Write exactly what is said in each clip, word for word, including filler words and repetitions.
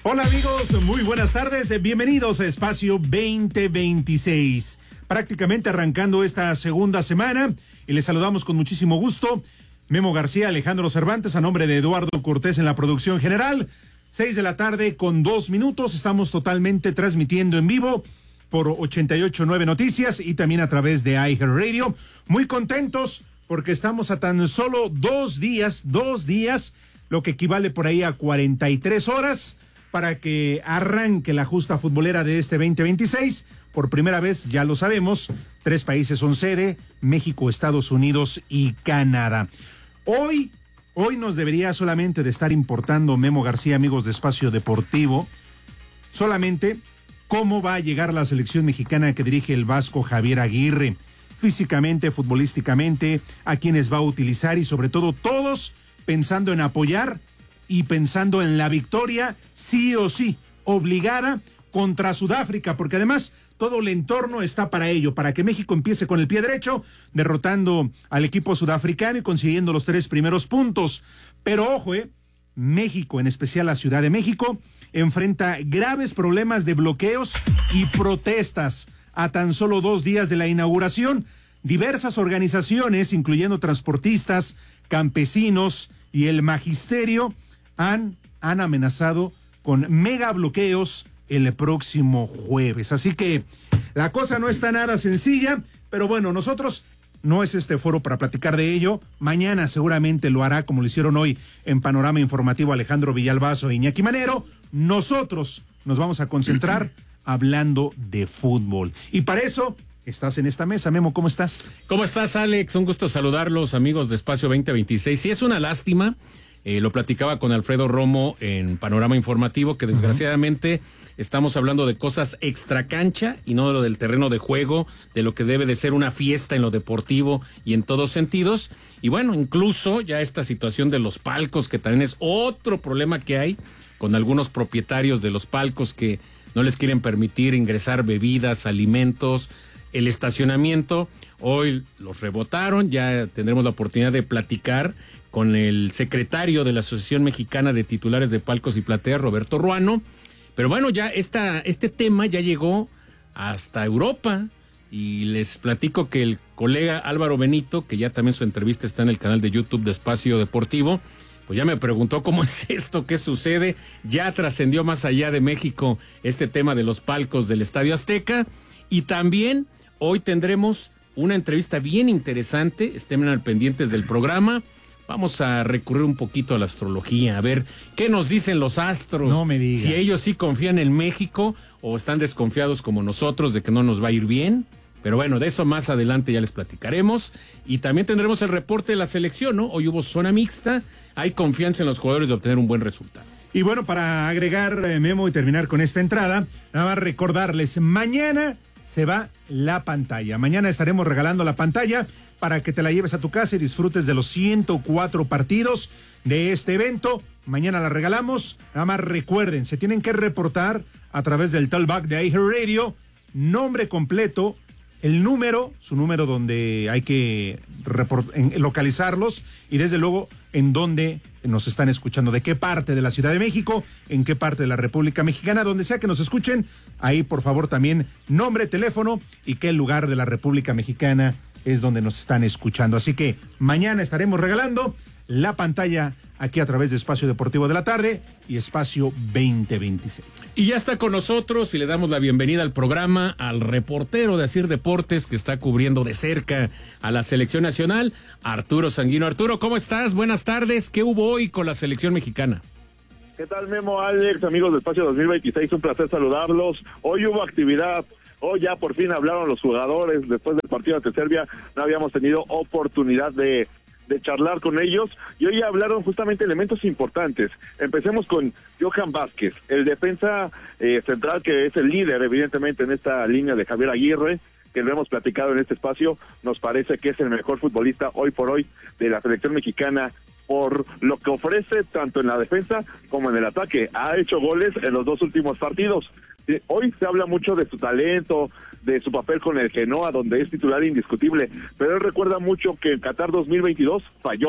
Hola amigos, muy buenas tardes, bienvenidos a Espacio veinte veintiséis. Prácticamente arrancando esta segunda semana y les saludamos con muchísimo gusto. Memo García, Alejandro Cervantes, a nombre de Eduardo Cortés en la producción general. Seis de la tarde con dos minutos, estamos totalmente transmitiendo en vivo por ochenta y ocho punto nueve Noticias y también a través de iHeartRadio. Muy contentos porque estamos a tan solo dos días, dos días, lo que equivale por ahí a cuarenta y tres horas, para que arranque la justa futbolera de este veinte veintiséis. Por primera vez, ya lo sabemos, tres países son sede: México, Estados Unidos y Canadá. Hoy, hoy nos debería solamente de estar importando, Memo García, amigos de Espacio Deportivo, solamente cómo va a llegar la selección mexicana que dirige el vasco Javier Aguirre, físicamente, futbolísticamente, a quienes va a utilizar y sobre todo todos pensando en apoyar y pensando en la victoria, sí o sí, obligada contra Sudáfrica, porque además todo el entorno está para ello, para que México empiece con el pie derecho, derrotando al equipo sudafricano y consiguiendo los tres primeros puntos. Pero ojo, eh, México, en especial la Ciudad de México, enfrenta graves problemas de bloqueos y protestas a tan solo dos días de la inauguración. Diversas organizaciones, incluyendo transportistas, campesinos y el magisterio, Han, han amenazado con mega bloqueos el próximo jueves. Así que la cosa no está nada sencilla, pero bueno, nosotros no es este foro para platicar de ello. Mañana seguramente lo hará, como lo hicieron hoy en Panorama Informativo Alejandro Villalbazo e Iñaki Manero. Nosotros nos vamos a concentrar hablando de fútbol. Y para eso estás en esta mesa. Memo, ¿cómo estás? ¿Cómo estás, Alex? Un gusto saludarlos, amigos de Espacio veinte veintiséis. Sí, es una lástima. Eh, lo platicaba con Alfredo Romo en Panorama Informativo, que desgraciadamente uh-huh. estamos hablando de cosas extracancha y no de lo del terreno de juego, de lo que debe de ser una fiesta en lo deportivo y en todos sentidos. Y bueno, incluso ya esta situación de los palcos, que también es otro problema que hay con algunos propietarios de los palcos que no les quieren permitir ingresar bebidas, alimentos, el estacionamiento. Hoy los rebotaron, ya tendremos la oportunidad de platicar con el secretario de la Asociación Mexicana de Titulares de Palcos y Plateas, Roberto Ruano. Pero bueno, ya esta, este tema ya llegó hasta Europa y les platico que el colega Álvaro Benito, que ya también su entrevista está en el canal de YouTube de Espacio Deportivo, pues ya me preguntó cómo es esto, qué sucede. Ya trascendió más allá de México este tema de los palcos del Estadio Azteca. Y también hoy tendremos una entrevista bien interesante, estén al pendientes del programa. Vamos a recurrir un poquito a la astrología, a ver qué nos dicen los astros. No me digas. Si ellos sí confían en México o están desconfiados como nosotros de que no nos va a ir bien. Pero bueno, de eso más adelante ya les platicaremos. Y también tendremos el reporte de la selección, ¿no? Hoy hubo zona mixta, hay confianza en los jugadores de obtener un buen resultado. Y bueno, para agregar, eh, Memo, y terminar con esta entrada, nada más recordarles, mañana se va la pantalla. Mañana estaremos regalando la pantalla para que te la lleves a tu casa y disfrutes de los ciento cuatro partidos de este evento. Mañana la regalamos. Nada más recuerden, se tienen que reportar a través del talkback de iHeartRadio, nombre completo, el número, su número donde hay que report- en, localizarlos y desde luego en dónde nos están escuchando, de qué parte de la Ciudad de México, en qué parte de la República Mexicana, donde sea que nos escuchen, ahí por favor también nombre, teléfono y qué lugar de la República Mexicana es donde nos están escuchando. Así que mañana estaremos regalando la pantalla aquí a través de Espacio Deportivo de la Tarde y Espacio veinte veintiséis. Y ya está con nosotros y le damos la bienvenida al programa al reportero de Asir Deportes que está cubriendo de cerca a la selección nacional, Arturo Sanguino. Arturo, ¿cómo estás? Buenas tardes. ¿Qué hubo hoy con la selección mexicana? ¿Qué tal, Memo, Alex, amigos de Espacio dos mil veintiséis? Un placer saludarlos. Hoy hubo actividad. Hoy ya por fin hablaron los jugadores. Después del partido ante Serbia no habíamos tenido oportunidad de de charlar con ellos, y hoy hablaron justamente elementos importantes. Empecemos con Johan Vázquez, el defensa eh, central, que es el líder evidentemente en esta línea de Javier Aguirre, que lo hemos platicado en este espacio. Nos parece que es el mejor futbolista hoy por hoy de la selección mexicana por lo que ofrece tanto en la defensa como en el ataque. Ha hecho goles en los dos últimos partidos. Hoy se habla mucho de su talento, de su papel con el Genoa, donde es titular indiscutible, pero él recuerda mucho que en Qatar dos mil veintidós falló,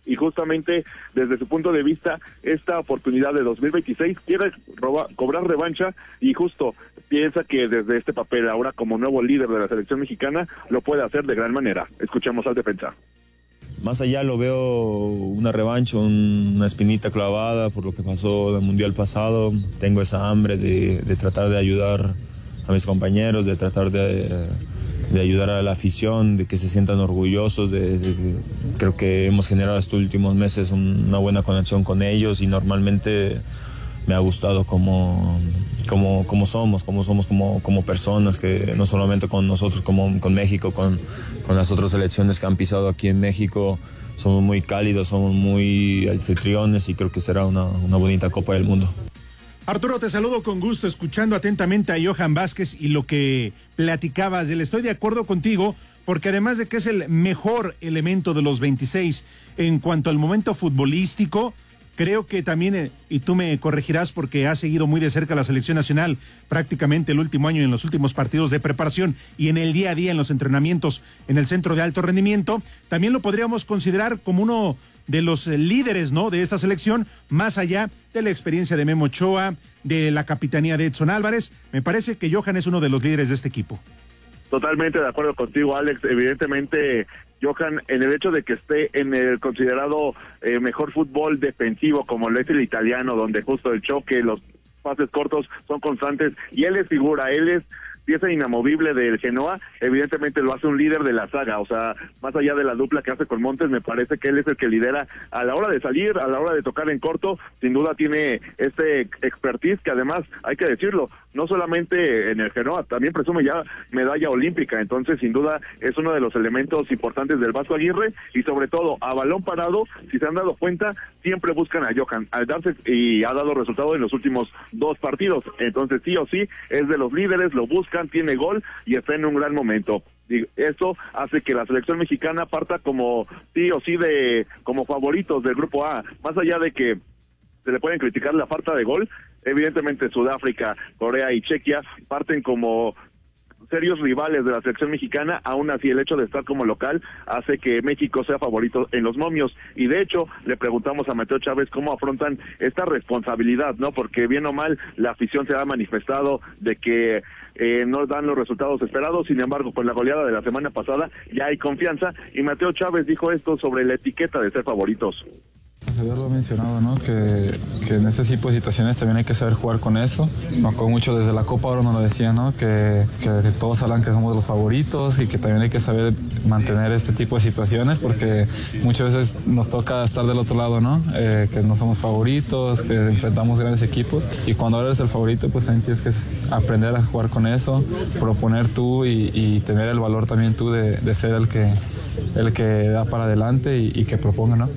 y justamente desde su punto de vista esta oportunidad de dos mil veintiséis quiere robar, cobrar revancha y justo piensa que desde este papel ahora como nuevo líder de la selección mexicana lo puede hacer de gran manera. Escuchemos al defensa. Más allá lo veo una revancha, un, una espinita clavada por lo que pasó en el Mundial pasado. Tengo esa hambre de, de tratar de ayudar a mis compañeros, de tratar de, de ayudar a la afición, de que se sientan orgullosos. De, de, de, creo que hemos generado estos últimos meses un, una buena conexión con ellos y normalmente me ha gustado como, como, como somos, como somos como, como personas, que no solamente con nosotros, como con México, con, con las otras selecciones que han pisado aquí en México, somos muy cálidos, somos muy anfitriones y creo que será una, una bonita Copa del Mundo. Arturo, te saludo con gusto, escuchando atentamente a Johan Vázquez y lo que platicabas de él. Estoy de acuerdo contigo, porque además de que es el mejor elemento de los veintiséis en cuanto al momento futbolístico, creo que también, y tú me corregirás porque has seguido muy de cerca la selección nacional prácticamente el último año en los últimos partidos de preparación y en el día a día en los entrenamientos en el centro de alto rendimiento, también lo podríamos considerar como uno de los líderes, ¿no?, de esta selección, más allá de la experiencia de Memo Ochoa, de la capitanía de Edson Álvarez. Me parece que Johan es uno de los líderes de este equipo. Totalmente de acuerdo contigo, Alex. Evidentemente, Johan, en el hecho de que esté en el considerado eh, mejor fútbol defensivo, como lo es el italiano, donde justo el choque, los pases cortos son constantes, y él es figura, él es pieza inamovible del Genoa, evidentemente lo hace un líder de la saga. O sea, más allá de la dupla que hace con Montes, me parece que él es el que lidera a la hora de salir, a la hora de tocar en corto. Sin duda tiene este expertise que además, hay que decirlo, no solamente en el Genoa, también presume ya medalla olímpica. Entonces, sin duda, es uno de los elementos importantes del Vasco Aguirre, y sobre todo, a balón parado, si se han dado cuenta, siempre buscan a Johan, al darse, y ha dado resultado en los últimos dos partidos. Entonces, sí o sí, es de los líderes, lo buscan, tiene gol y está en un gran momento. Y eso hace que la selección mexicana parta como sí o sí de como favoritos del grupo A, más allá de que se le pueden criticar la falta de gol. Evidentemente Sudáfrica, Corea y Chequia parten como serios rivales de la selección mexicana. Aún así, el hecho de estar como local hace que México sea favorito en los momios, y de hecho le preguntamos a Mateo Chávez cómo afrontan esta responsabilidad, ¿no? Porque bien o mal la afición se ha manifestado de que eh, no dan los resultados esperados. Sin embargo, con la goleada de la semana pasada ya hay confianza, y Mateo Chávez dijo esto sobre la etiqueta de ser favoritos. Javier lo ha mencionado, ¿no? Que, que en ese tipo de situaciones también hay que saber jugar con eso. Me acuerdo mucho desde la Copa Oro nos lo decía, ¿no? Que, que todos hablan que somos los favoritos y que también hay que saber mantener este tipo de situaciones, porque muchas veces nos toca estar del otro lado, ¿no? Eh, que no somos favoritos, que enfrentamos grandes equipos, y cuando eres el favorito, pues también tienes que aprender a jugar con eso, proponer tú y, y tener el valor también tú de, de ser el que, el que da para adelante y, y que proponga, ¿no?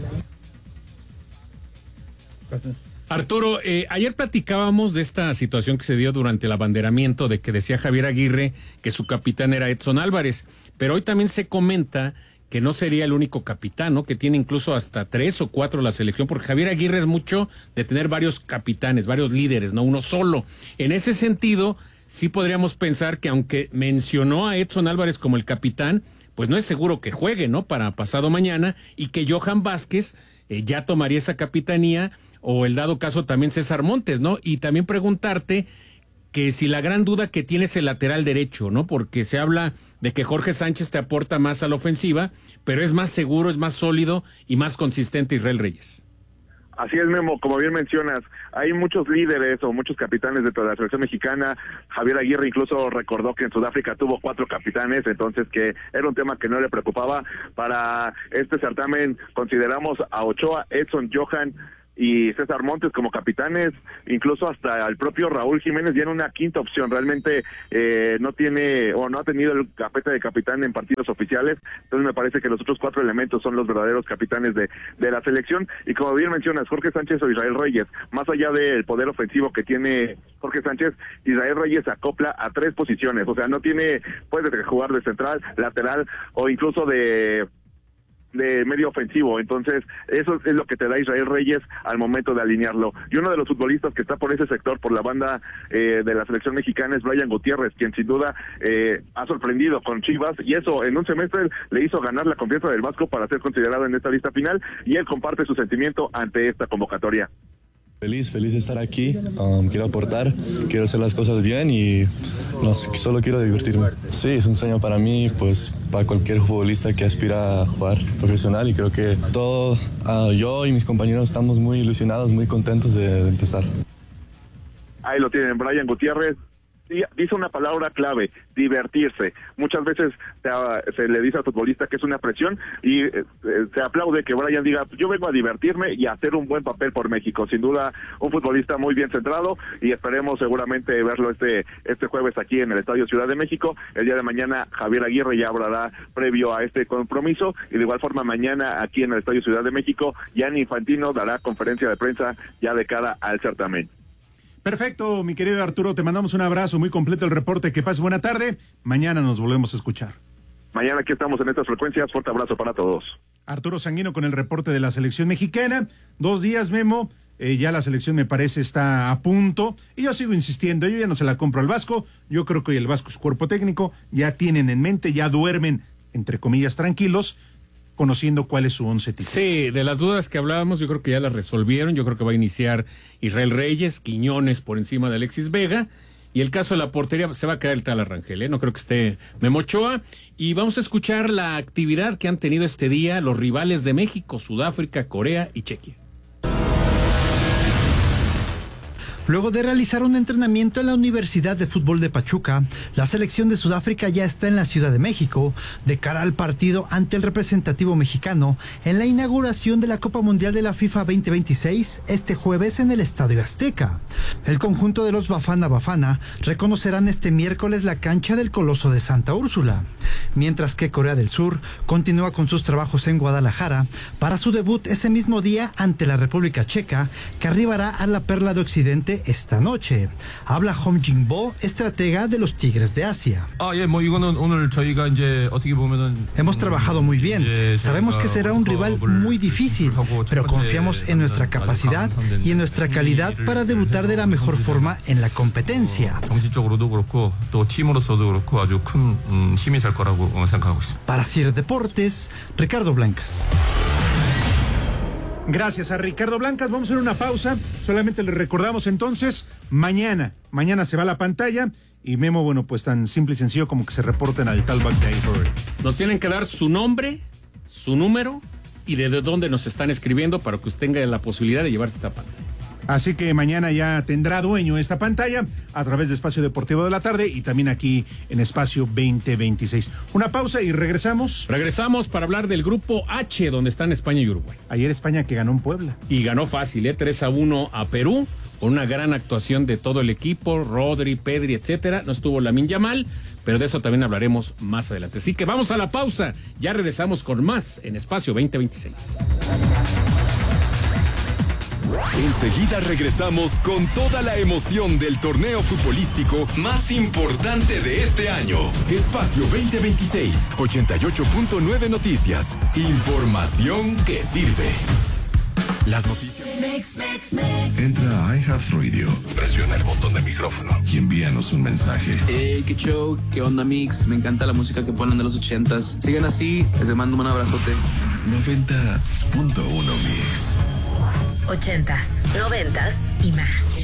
Arturo, eh, ayer platicábamos de esta situación que se dio durante el abanderamiento, de que decía Javier Aguirre que su capitán era Edson Álvarez, pero hoy también se comenta que no sería el único capitán, ¿no? Que tiene incluso hasta tres o cuatro la selección, porque Javier Aguirre es mucho de tener varios capitanes, varios líderes, no uno solo. En ese sentido, sí podríamos pensar que aunque mencionó a Edson Álvarez como el capitán, pues no es seguro que juegue, ¿no? Para pasado mañana, y que Johan Vázquez eh, ya tomaría esa capitanía, o el dado caso también César Montes, ¿no? Y también preguntarte que si la gran duda que tiene es el lateral derecho, ¿no? Porque se habla de que Jorge Sánchez te aporta más a la ofensiva, pero es más seguro, es más sólido y más consistente Israel Reyes. Así es, Memo, como bien mencionas, hay muchos líderes o muchos capitanes dentro de la selección mexicana. Javier Aguirre incluso recordó que en Sudáfrica tuvo cuatro capitanes, entonces que era un tema que no le preocupaba. Para este certamen consideramos a Ochoa, Edson, Johan y César Montes como capitanes, incluso hasta el propio Raúl Jiménez ya en una quinta opción. Realmente eh, no tiene o no ha tenido el capete de capitán en partidos oficiales, entonces me parece que los otros cuatro elementos son los verdaderos capitanes de, de la selección. Y como bien mencionas, Jorge Sánchez o Israel Reyes, más allá del poder ofensivo que tiene Jorge Sánchez, Israel Reyes se acopla a tres posiciones, o sea, no tiene, puede jugar de central, lateral o incluso de de medio ofensivo. Entonces, eso es lo que te da Israel Reyes al momento de alinearlo. Y uno de los futbolistas que está por ese sector, por la banda eh, de la selección mexicana, es Brian Gutiérrez, quien sin duda eh, ha sorprendido con Chivas, y eso en un semestre le hizo ganar la confianza del Vasco para ser considerado en esta lista final, y él comparte su sentimiento ante esta convocatoria. Feliz, feliz de estar aquí, um, quiero aportar, quiero hacer las cosas bien y no, solo quiero divertirme. Sí, es un sueño para mí, pues para cualquier futbolista que aspira a jugar profesional, y creo que todo, uh, yo y mis compañeros estamos muy ilusionados, muy contentos de, de empezar. Ahí lo tienen, Brian Gutiérrez. Dice una palabra clave: divertirse. Muchas veces se, se le dice al futbolista que es una presión, y eh, se aplaude que Brian diga: yo vengo a divertirme y a hacer un buen papel por México. Sin duda, un futbolista muy bien centrado, y esperemos seguramente verlo este este jueves aquí en el Estadio Ciudad de México. El día de mañana Javier Aguirre ya hablará previo a este compromiso, y de igual forma mañana aquí en el Estadio Ciudad de México Gianni Infantino dará conferencia de prensa ya de cara al certamen. Perfecto, mi querido Arturo, te mandamos un abrazo, muy completo el reporte, que pases buena tarde, mañana nos volvemos a escuchar. Mañana aquí estamos en estas frecuencias, fuerte abrazo para todos. Arturo Sanguino con el reporte de la selección mexicana, dos días, Memo, eh, ya la selección me parece está a punto, y yo sigo insistiendo, yo ya no se la compro al Vasco, yo creo que el Vasco, su cuerpo técnico, ya tienen en mente, ya duermen, entre comillas, tranquilos, conociendo cuál es su once titular. Sí, de las dudas que hablábamos, yo creo que ya las resolvieron. Yo creo que va a iniciar Israel Reyes, Quiñones por encima de Alexis Vega, y el caso de la portería se va a quedar el tal Rangel, ¿eh? No creo que esté Memo Ochoa. Y vamos a escuchar la actividad que han tenido este día los rivales de México: Sudáfrica, Corea y Chequia. Luego de realizar un entrenamiento en la Universidad de Fútbol de Pachuca, la selección de Sudáfrica ya está en la Ciudad de México de cara al partido ante el representativo mexicano en la inauguración de la Copa Mundial de la FIFA veinte veintiséis este jueves en el Estadio Azteca. El conjunto de los Bafana Bafana reconocerán este miércoles la cancha del Coloso de Santa Úrsula, mientras que Corea del Sur continúa con sus trabajos en Guadalajara para su debut ese mismo día ante la República Checa, que arribará a la Perla de Occidente esta noche. Habla Hong Jin-bo, estratega de los Tigres de Asia. Hemos trabajado muy bien. Sabemos que será un rival muy difícil, pero confiamos en nuestra capacidad y en nuestra calidad para debutar de la mejor forma en la competencia. Para Sir Deportes, Ricardo Blancas. Gracias a Ricardo Blancas. Vamos a hacer una pausa. Solamente le recordamos entonces, mañana, mañana se va a la pantalla, y Memo, bueno, pues tan simple y sencillo como que se reporten al Talbot Day. Nos tienen que dar su nombre, su número y desde dónde nos están escribiendo para que usted tenga la posibilidad de llevarse esta pantalla. Así que mañana ya tendrá dueño esta pantalla a través de Espacio Deportivo de la Tarde y también aquí en Espacio veinte veintiséis. Una pausa y regresamos. Regresamos para hablar del grupo H, donde están España y Uruguay. Ayer España que ganó en Puebla. Y ganó fácil, ¿eh? tres a uno a Perú, con una gran actuación de todo el equipo, Rodri, Pedri, etcétera. No estuvo Lamine Yamal, pero de eso también hablaremos más adelante. Así que vamos a la pausa. Ya regresamos con más en Espacio veinte veintiséis. Enseguida regresamos con toda la emoción del torneo futbolístico más importante de este año. Espacio veinte veintiséis, ochenta y ocho punto nueve Noticias. Información que sirve. Las noticias. Mix, mix, mix. Entra a iHeartRadio, presiona el botón de micrófono y envíanos un mensaje. Hey, qué show, qué onda, Mix. Me encanta la música que ponen de los ochentas. Sigan así, les mando un abrazote. noventa punto uno Mix. Ochentas, noventas y más.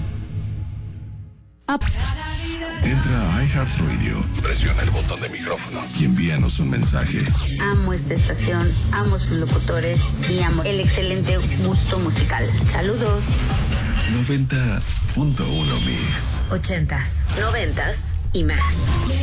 Up. Entra a iHeartRadio, presiona el botón de micrófono y envíanos un mensaje. Amo esta estación, amo sus locutores y amo el excelente gusto musical. Saludos. noventa punto uno Mix. Ochentas, noventas y más.